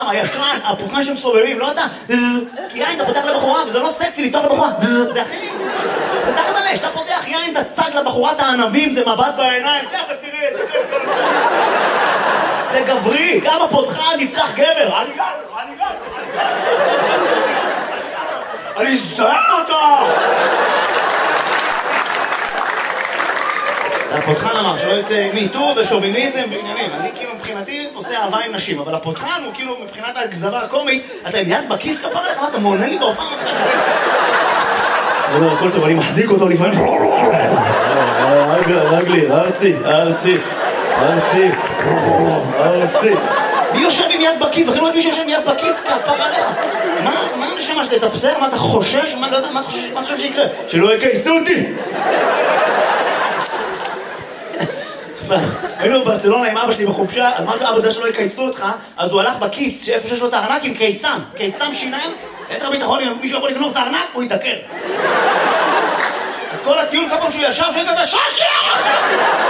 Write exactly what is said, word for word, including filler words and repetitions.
הישן, הפותחן שמסובבים, לא אתה, כי יין אתה פותח לבחורה, וזה לא סקסי לפתוח לבחורה, זה אחי, זה תחת עלי, שאתה פותח יין, אתה צג לבחורת הענבים, זה מבט בעיניים, תכף תראה, זה כיף, זה גברי, כמה פותחן נפתח גבר, אני גבר, אני גבר, אני גבר, אני זהר אותו! הפותחן אמר שלא יוצא מיטו ושוביניזם ועניינים. אני כאילו מבחינתי עושה אהבה עם נשים, אבל הפותחן הוא כאילו מבחינת הגזרה הקומית, אתה עם יד בכיס כפר לך, מה אתה מעונה לי בהופעה? אני אומר, הכל טוב, אני מחזיק אותו לפעמים. רגלי, ארצי, ארצי, ארצי, ארצי. מי יושב עם יד בכיס? בכלל לא יודעת מי שיושב עם יד בכיס כפר עליך. מה המשמש לתפסר? מה אתה חושש? מה אתה חושב שיקרה? שלא יקייסו אותי! היינו בברצלונה עם אבא שלי בחופשה, אמרתי לאבא זה שלא יקייסו אותך, אז הוא הלך בכיס שאיפה שיש לו את הארנק עם קיסם, קיסם שיניים, יתר ביטחון, אם מישהו יכול לגנוב את הארנק, הוא יתעקר. אז כל הטיול כמה שהוא ישב, שהוא כזה שושי!